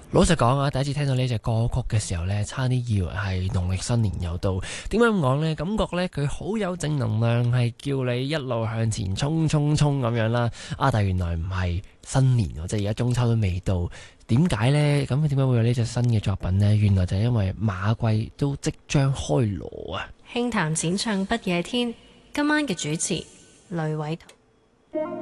老實講啊，第一次聽到呢隻歌曲嘅時候呢，差啲以為係農曆新年又到。點解咁講呢？感覺呢，佢好有正能量，係叫你一路向前衝衝衝咁樣啦。但係原來唔係新年，即係而家中秋都未到。點解呢？咁點解會有呢隻新嘅作品呢？原來就係因為馬季都即將開鑼啊！ 輕談淺唱不夜天，今晚嘅主持呂偉彤。